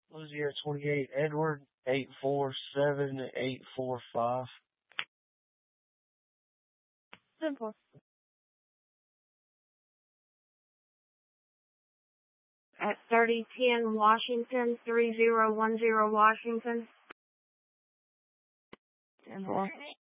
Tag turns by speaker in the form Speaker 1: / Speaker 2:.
Speaker 1: Louisiana 28, Edward, 847-845.
Speaker 2: Simple. At 3010 Washington, 3010 Washington. 10-4.